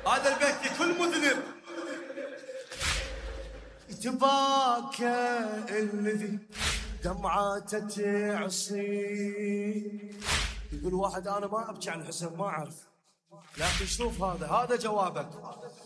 هذا البيت لكل مذنب. تباكى الذي دمعاته تعصي. يقول واحد انا ما ابكي عن الحسين ما اعرف، لكن شوف هذا جوابك.